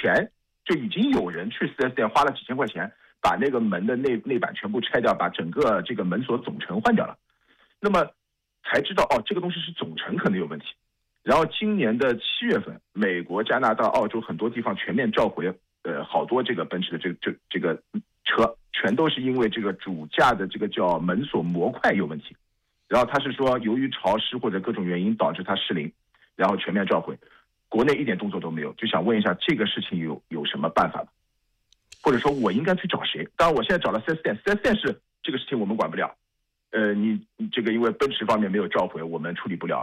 前就已经有人去 4S 店花了几千块钱把那个门的内板全部拆掉，把整个这个门锁总成换掉了。那么才知道这个东西是总成可能有问题。然后今年的7月份，美国、加拿大、澳洲很多地方全面召回，好多这个奔驰的这个车，全都是因为这个主驾的这个叫门锁模块有问题。然后他是说由于潮湿或者各种原因导致它失灵，然后全面召回。国内一点动作都没有，就想问一下这个事情有什么办法吗？或者说我应该去找谁？当然我现在找了 4S 店，4S 店是这个事情我们管不了。你这个因为奔驰方面没有召回，我们处理不了。